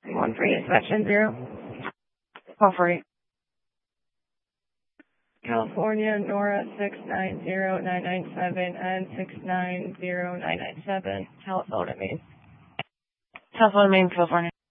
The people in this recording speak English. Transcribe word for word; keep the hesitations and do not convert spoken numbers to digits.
One for inspection zero. Call for eight. California, Nora six nine zero nine nine seven and six nine zero nine nine seven. Telephone at me. Telephone main, California.